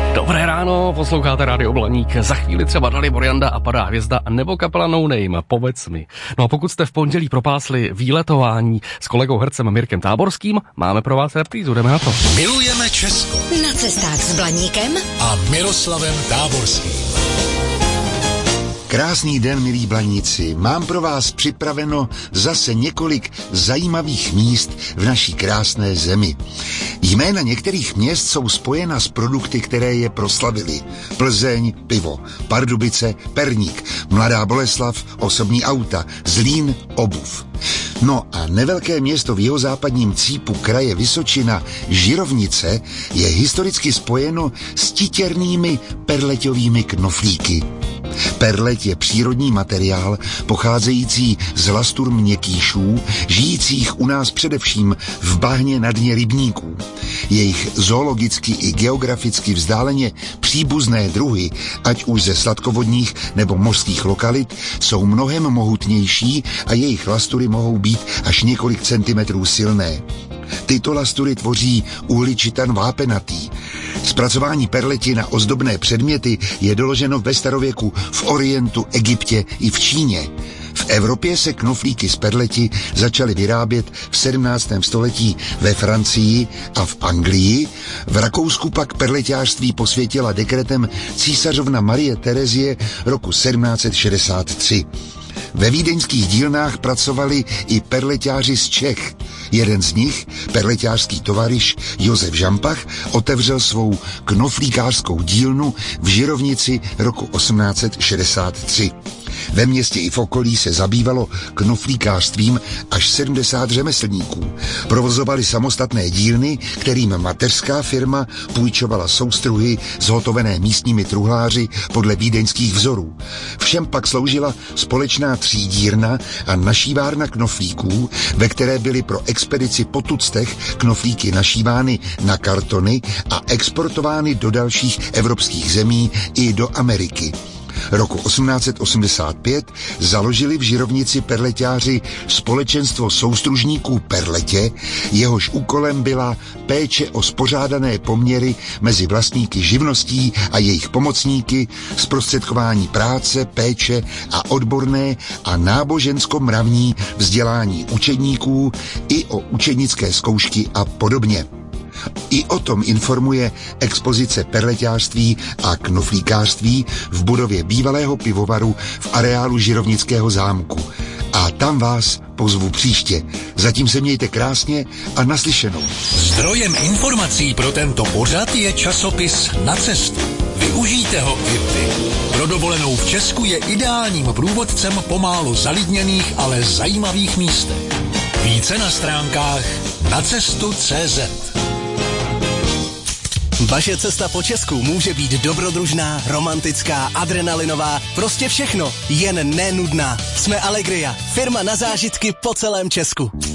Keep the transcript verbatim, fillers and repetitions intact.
Dobré ráno, posloucháte Rádio Blaník. Za chvíli třeba Dalibor Janda a Padá hvězda, nebo kapela No Name, povedz mi. No a pokud jste v pondělí propásli výletování s kolegou hercem Mirkem Táborským, máme pro vás reprízu, jdeme na to. Milujeme Česko. Na cestách s Blaníkem a Miroslavem Táborským. Krásný den, milí blaníci. Mám pro vás připraveno zase několik zajímavých míst v naší krásné zemi. Jména některých měst jsou spojena s produkty, které je proslavily. Plzeň, pivo, Pardubice, perník, Mladá Boleslav, osobní auta, Zlín, obuv. No a nevelké město v jihozápadním cípu kraje Vysočina, Žirovnice, je historicky spojeno s titěrnými perleťovými knoflíky. Perleť je přírodní materiál pocházející z lastur měkýšů, žijících u nás především v bahně na dně rybníků. Jejich zoologicky i geograficky vzdáleně příbuzné druhy, ať už ze sladkovodních nebo mořských lokalit, jsou mnohem mohutnější a jejich lastury mohou být až několik centimetrů silné. Tyto lastury tvoří uhličitan vápenatý. Zpracování perleti na ozdobné předměty je doloženo ve starověku v Orientu, Egyptě i v Číně. V Evropě se knoflíky z perleti začaly vyrábět v sedmnáctém století ve Francii a v Anglii. V Rakousku pak perleťářství posvětila dekretem císařovna Marie Terezie roku sedmnáct set šedesát tři. Ve vídeňských dílnách pracovali i perleťáři z Čech. Jeden z nich, perleťářský tovaryš Josef Žampach, otevřel svou knoflíkářskou dílnu v Žirovnici roku osmnáct set šedesát tři. Ve městě i v okolí se zabývalo knoflíkářstvím až sedmdesát řemeslníků. Provozovali samostatné dílny, kterým mateřská firma půjčovala soustruhy zhotovené místními truhláři podle vídeňských vzorů. Všem pak sloužila společná třídírna a našívárna knoflíků, ve které byly pro expedici po tuctech knoflíky našívány na kartony a exportovány do dalších evropských zemí i do Ameriky. Roku osmnáct set osmdesát pět založili v Žirovnici perleťáři společenstvo soustružníků Perletě, jehož úkolem byla péče o spořádané poměry mezi vlastníky živností a jejich pomocníky, zprostředkování práce, péče a odborné a nábožensko-mravní vzdělání učedníků i o učednické zkoušky a podobně. I o tom informuje expozice perleťářství a knoflíkářství v budově bývalého pivovaru v areálu Žirovnického zámku. A tam vás pozvu příště. Zatím se mějte krásně a naslyšenou. Zdrojem informací pro tento pořad je časopis Na cestu. Využijte ho i vy. Pro dovolenou v Česku je ideálním průvodcem po málo zalidněných, ale zajímavých místech. Více na stránkách nacestu tečka cé zet. Vaše cesta po Česku může být dobrodružná, romantická, adrenalinová, prostě všechno, jen nenudná. Jsme Allegria, firma na zážitky po celém Česku.